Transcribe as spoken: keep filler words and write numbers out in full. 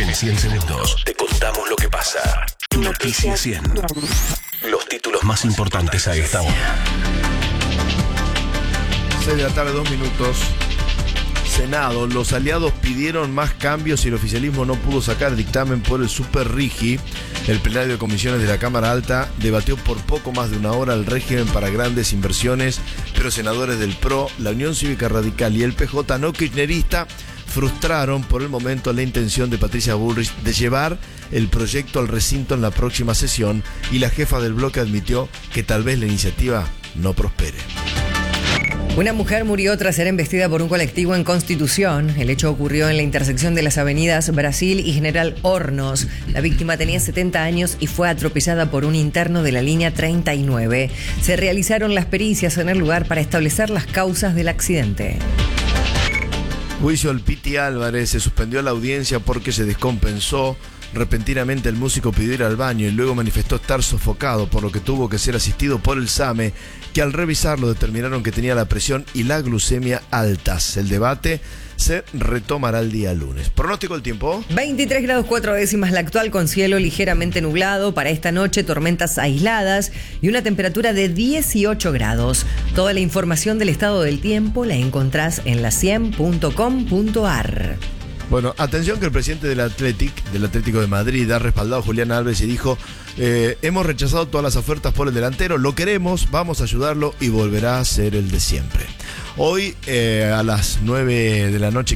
En cien segundos te contamos lo que pasa. Noticias cien. Los títulos más importantes a esta hora. seis de la tarde, dos minutos. Senado. Los aliados pidieron más cambios y el oficialismo no pudo sacar dictamen por el Super Rigi. El plenario de comisiones de la Cámara Alta debatió por poco más de una hora el régimen para grandes inversiones, pero senadores del P R O, la Unión Cívica Radical y el P J no kirchnerista frustraron por el momento la intención de Patricia Bullrich de llevar el proyecto al recinto en la próxima sesión, y la jefa del bloque admitió que tal vez la iniciativa no prospere. Una mujer murió tras ser embestida por un colectivo en Constitución. El hecho ocurrió en la intersección de las avenidas Brasil y General Hornos. La víctima tenía setenta años y fue atropellada por un interno de la línea treinta y nueve. Se realizaron las pericias en el lugar para establecer las causas del accidente. Juicio al Piti Álvarez. Se suspendió la audiencia porque se descompensó. Repentinamente el músico pidió ir al baño y luego manifestó estar sofocado, por lo que tuvo que ser asistido por el SAME, que al revisarlo determinaron que tenía la presión y la glucemia altas. El debate se retomará el día lunes. ¿Pronóstico del tiempo? veintitrés grados cuatro décimas la actual, con cielo ligeramente nublado. Para esta noche, tormentas aisladas y una temperatura de dieciocho grados. Toda la información del estado del tiempo la encontrás en la cien punto com punto ar. Bueno, atención que el presidente del Athletic, del Atlético de Madrid, ha respaldado a Julián Álvarez y dijo: eh, hemos rechazado todas las ofertas por el delantero, lo queremos, vamos a ayudarlo y volverá a ser el de siempre. Hoy eh, a las nueve de la noche